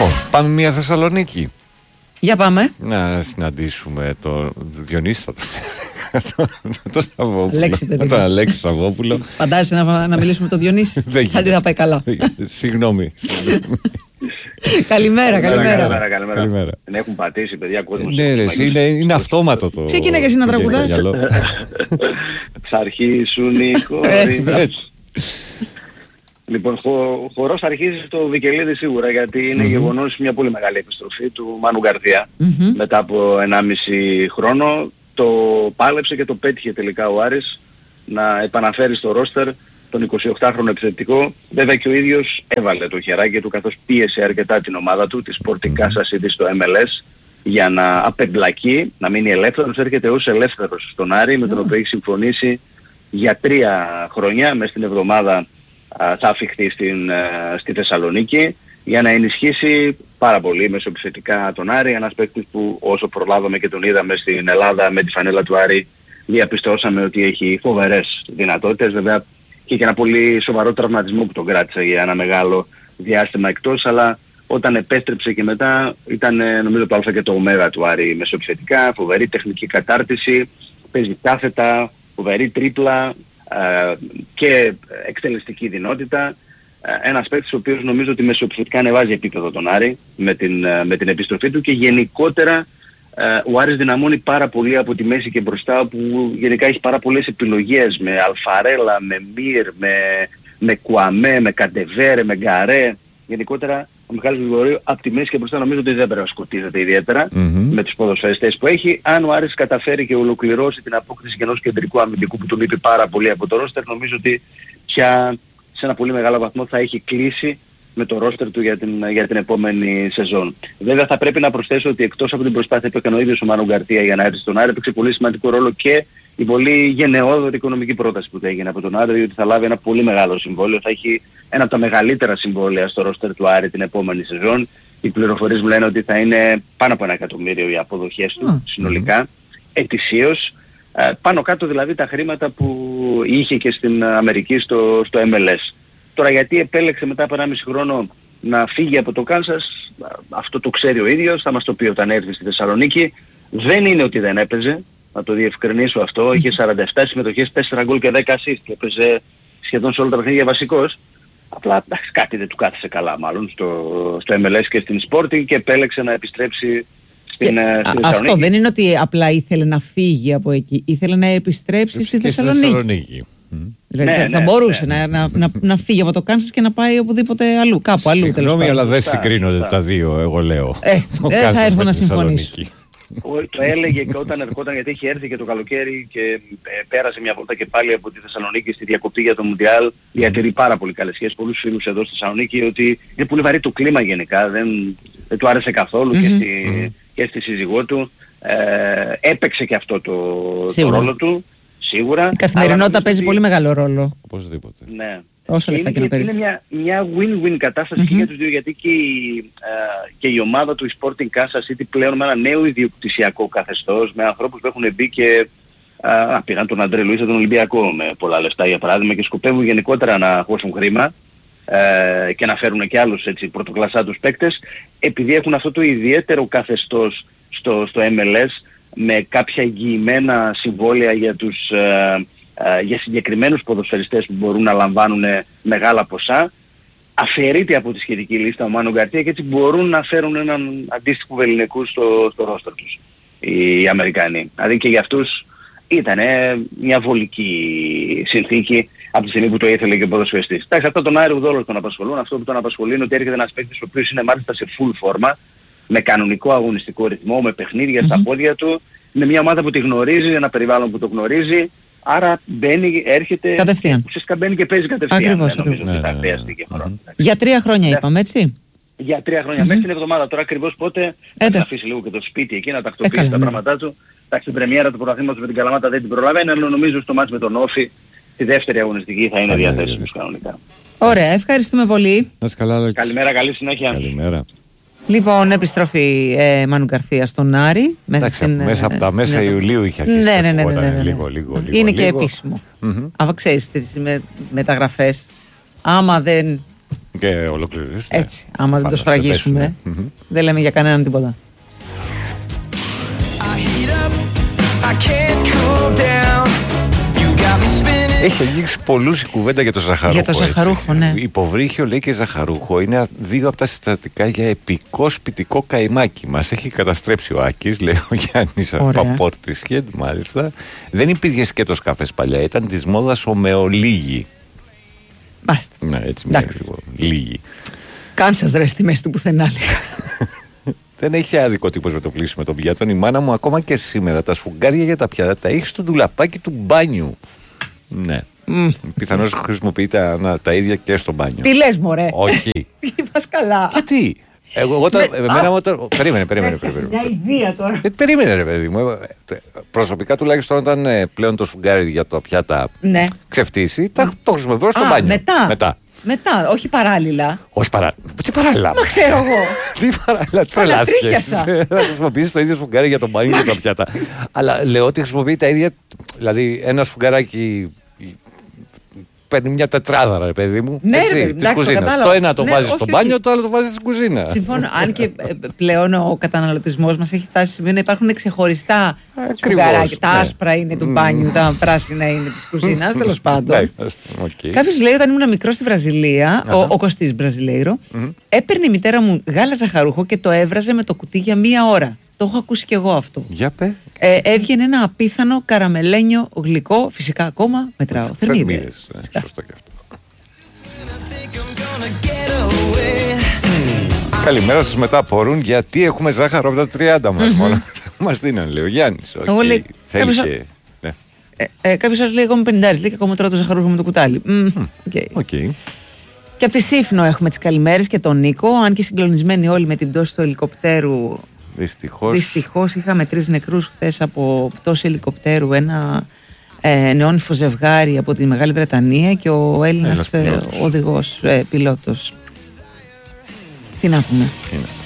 Λοιπόν, πάμε μια Θεσσαλονίκη. Για πάμε. Να συναντήσουμε τον Διονύση, τον Σαββόπουλο. Τον Αλέξη Σαββόπουλο. Φαντάζεσαι να μιλήσουμε με τον Διονύση? Δεν θα πάει καλά. Συγγνώμη. Καλημέρα. Δεν έχουν πατήσει, παιδιά, κόσμο. Ναι, ρε, είναι αυτόματο το. Ξεκινά και εσύ να τραγουδάς. Ξαρχίσουν οι χώροι. Έτσι. Λοιπόν, χορός αρχίζει στο Βικελίδη σίγουρα, γιατί είναι γεγονός μια πολύ μεγάλη επιστροφή του Μάνου Γκαρδία. Μετά από 1,5 χρόνο το πάλεψε και το πέτυχε τελικά ο Άρης να επαναφέρει στο ρόστερ τον 28χρονο επιθετικό. Βέβαια και ο ίδιος έβαλε το χεράκι του, καθώς πίεσε αρκετά την ομάδα του, τη Sporting Kansas City στο MLS, για να απεμπλακεί, να μείνει ελεύθερος. Έρχεται ως ελεύθερος στον Άρη, με τον οποίο έχει συμφωνήσει για 3 χρόνια. Μες στην εβδομάδα θα αφιχθεί στη Θεσσαλονίκη για να ενισχύσει πάρα πολύ μεσοεπιθετικά τον Άρη. Ένας παίκτης που όσο προλάβαμε και τον είδαμε στην Ελλάδα με τη φανέλα του Άρη, διαπιστώσαμε ότι έχει φοβερές δυνατότητες. Βέβαια και ένα πολύ σοβαρό τραυματισμό που τον κράτησε για ένα μεγάλο διάστημα εκτός, αλλά όταν επέστρεψε και μετά ήταν νομίζω το α και το ω του Άρη μεσοεπιθετικά. Φοβερή τεχνική κατάρτιση, παίζει κάθετα, φοβερή τρίπλα και εκτελεστική δυνότητα. Ένας παίκτης ο οποίος νομίζω ότι μεσοεπιθετικά ανεβάζει επίπεδο τον Άρη με την επιστροφή του, και γενικότερα ο Άρης δυναμώνει πάρα πολύ από τη μέση και μπροστά, που γενικά έχει πάρα πολλές επιλογές με Αλφαρέλα, με Μύρ, με Κουαμέ, με Καντεβέρε, με Γκαρέ. Γενικότερα ο Μιχάλης Γρηγορίου από τη μέση και μπροστά νομίζω ότι δεν πρέπει να σκοτίζεται ιδιαίτερα με τους ποδοσφαιριστές που έχει. Αν ο Άρης καταφέρει και ολοκληρώσει την απόκτηση ενός κεντρικού αμυντικού που του λείπει πάρα πολύ από το ρόστερ, νομίζω ότι πια σε ένα πολύ μεγάλο βαθμό θα έχει κλείσει με το ρόστερ του για την επόμενη σεζόν. Βέβαια θα πρέπει να προσθέσω ότι εκτός από την προσπάθεια που έκανε ο ίδιος ο Μάνου Γκαρδία για να έρθει στον Άρη, έπαιξε πολύ σημαντικό ρόλο και η πολύ γενναιόδορη οικονομική πρόταση που έγινε από τον Άρη, διότι θα λάβει ένα πολύ μεγάλο συμβόλαιο. Θα έχει ένα από τα μεγαλύτερα συμβόλαια στο ρόστερ του Άρη την επόμενη σεζόν. Οι πληροφορίες μου λένε ότι θα είναι πάνω από 1 εκατομμύριο οι αποδοχές του συνολικά, ετησίως. Πάνω κάτω δηλαδή τα χρήματα που είχε και στην Αμερική στο MLS. Τώρα γιατί επέλεξε μετά από 1,5 χρόνο να φύγει από το Κάνσας, αυτό το ξέρει ο ίδιος, θα μας το πει όταν έρθει στη Θεσσαλονίκη. Δεν είναι ότι δεν έπαιζε, να το διευκρινίσω αυτό. Είχε 47 συμμετοχές, 4 γκολ και 10 assist και έπαιζε σχεδόν σε όλα τα παιχνίδια βασικός. Απλά κάτι δεν του κάθισε καλά μάλλον στο MLS και στην Sporting και επέλεξε να επιστρέψει στην Θεσσαλονίκη. Αυτό δεν είναι ότι απλά ήθελε να φύγει από εκεί, ήθελε να επιστρέψει στη Θεσσαλονίκη. Δηλαδή θα μπορούσε να φύγει από το Κάνσας και να πάει οπουδήποτε αλλού, κάπου αλλού. Συγγνώμη, αλλά δεν συγκρίνονται τα δύο, εγώ λέω. Θα έρθω να συμφωνήσω. Το έλεγε και όταν ερχόταν, γιατί είχε έρθει και το καλοκαίρι και πέρασε μια βόλτα και πάλι από τη Θεσσαλονίκη στη διακοπή για το Μουντιάλ. Διατηρεί πάρα πολύ καλές σχέσεις, πολλούς φίλους εδώ στη Θεσσαλονίκη, ότι είναι πολύ βαρύ το κλίμα γενικά, δεν του άρεσε καθόλου και στη σύζυγό του. Έπαιξε και αυτό το ρόλο του. Σίγουρα. Η καθημερινότητα παίζει πολύ μεγάλο ρόλο. Οπωσδήποτε. Ναι. Όσα λεφτά και να παίρνει. Είναι μια win-win κατάσταση και για τους δύο, γιατί και η ομάδα του Sporting Kansas City πλέον με ένα νέο ιδιοκτησιακό καθεστώς, με ανθρώπους που έχουν μπει και πήγαν τον Αντρέ Λουίς, τον Ολυμπιακό με πολλά λεφτά για παράδειγμα, και σκοπεύουν γενικότερα να χώσουν χρήμα και να φέρουν και άλλους πρωτοκλασσάτους παίκτες, επειδή έχουν αυτό το ιδιαίτερο καθεστώς στο MLS, με κάποια εγγυημένα συμβόλαια για συγκεκριμένους ποδοσφαιριστές που μπορούν να λαμβάνουν μεγάλα ποσά. Αφαιρείται από τη σχετική λίστα ο Μάνο Γκαρδία και έτσι μπορούν να φέρουν έναν αντίστοιχο βεληνικού στο ρόστερ τους οι Αμερικανοί. Δηλαδή και για αυτούς ήταν μια βολική συνθήκη από τη στιγμή που το ήθελε και ο ποδοσφαιριστής. Εντάξει, αυτό τον Άρη ουδόλως τον απασχολούν. Αυτό που τον απασχολεί είναι ότι έρχεται ένας παίκτης ο οποίος είναι μάλιστα σε full формα, με κανονικό αγωνιστικό ρυθμό, με παιχνίδια στα πόδια του. Είναι μια ομάδα που τη γνωρίζει, ένα περιβάλλον που το γνωρίζει. Άρα μπαίνει, έρχεται, ουσιαστικά μπαίνει και παίζει κατευθείαν. Ακριβώς. Νομίζω ότι θα χρειαστεί και χρόνο. Για 3 χρόνια είπαμε, έτσι. Για 3 χρόνια. Μέχρι την εβδομάδα. Τώρα ακριβώς πότε θα αφήσει λίγο και το σπίτι εκεί να τακτοποιήσει τα πράγματά του. Εντάξει, την πρεμιέρα του πρωταθλήματος με την Καλαμάτα δεν την προλαβαίνει, αλλά νομίζω στο μάτς με τον Όφη τη δεύτερη αγωνιστική θα είναι διαθέσιμος κανονικά. Ωραία, ευχαριστούμε πολύ. Καλημέρα, καλή συνέχεια. Καλημέρα. Λοιπόν, επιστροφή Μάνου Γκαρδία στον Άρη. Μέσα από τα μέσα Ιουλίου είχε αρχίσει. Ναι. Λίγο. Είναι και επίσημο. Αφού ξέρεις τις μεταγραφές, άμα δεν Και ολοκληρώσει. Έτσι. Άμα δεν το σφραγίσουμε, δεν λέμε για κανέναν τίποτα. Έχει αγγίξει πολλούς η κουβέντα για το ζαχαρούχο. Για το ζαχαρούχο, ναι. Υποβρύχιο λέει και ζαχαρούχο. Είναι 2 από τα συστατικά για επικό σπιτικό καϊμάκι. Μας έχει καταστρέψει ο Άκης, λέει ο Γιάννης Παπόρτης. Μάλιστα. Δεν υπήρχε σκέτος καφές παλιά. Ήταν της μόδας ομεολίγη. Μπάστα. Ναι, έτσι μια λίγη. Κάνσας ρε στη μέση του πουθενά. Δεν έχει άδικο τύπος με το πλήσιμο των πιάτων. Η μάνα μου ακόμα και σήμερα τα σφουγγάρια για τα πιάτα τα έχει στο ντουλαπάκι του μπάνιου. Ναι. Πιθανώς χρησιμοποιεί τα ίδια και στο μπάνιο. Τι λες μωρέ? Όχι. Είπας καλά. Γιατί? Περίμενε. Μια ιδέα τώρα. Περίμενε ρε παιδί μου. Προσωπικά τουλάχιστον όταν πλέον το σφουγγάρι για τα πιάτα ξεφτύσει, το χρησιμοποιώ στο μπάνιο. Μετά, όχι παράλληλα. Όχι παράλληλα. Τι παράλληλα? Μα ξέρω εγώ. Τι παράλληλα, τρελάθηκες. Θα χρησιμοποιήσεις το ίδιο σφουγγάρι για το μπάνιο και τα πιάτα. Αλλά λέω ότι χρησιμοποιεί τα ίδια. Δηλαδή ένα σφουγγαράκι παίρνει μια τετράδα, ρε παιδί μου. Ναι, της κουζίνας. Το ένα το βάζεις στο μπάνιο, το άλλο το βάζεις στην κουζίνα. Συμφωνώ. Αν και πλέον ο καταναλωτισμός μας έχει φτάσει να υπάρχουν ξεχωριστά σφουγγαράκια. Τα άσπρα είναι του μπάνιου, τα πράσινα είναι της κουζίνας. Τέλος πάντων. Κάποιος λέει όταν ήμουν μικρό στη Βραζιλία, ο Κωστής Μπραζιλέιρο, έπαιρνε η μητέρα μου γάλα ζαχαρούχο και το έβραζε με το κουτί για 1 ώρα. Το έχω ακούσει κι εγώ αυτό. Για πέ. Έβγαινε ένα απίθανο καραμελένιο γλυκό, φυσικά ακόμα μετράω. Θερμίδες. Σωστό και αυτό. Καλημέρα σας, μετά απορούν γιατί έχουμε ζάχαρο από τα 30 μας. Μόνο μας δίνανε, λέει ο Γιάννης. Κάποιος άλλος λέει εγώ είμαι 50, λέει και ακόμα τρώω το ζαχαρούχο με το κουτάλι. Και από τη Σύφνο έχουμε τις καλημέρες και τον Νίκο, αν και συγκλονισμένοι όλοι με την πτώση του ελικοπτέρου. Δυστυχώς είχαμε 3 νεκρούς χθες από πτώση ελικοπτέρου, ένα νεόνυφο ζευγάρι από τη Μεγάλη Βρετανία και ο Έλληνας οδηγός, πιλότος. Τι να πούμε.